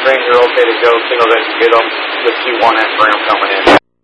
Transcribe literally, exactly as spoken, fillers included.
Green, you're okay to go. Signal that you get up with Q one and Bram coming in.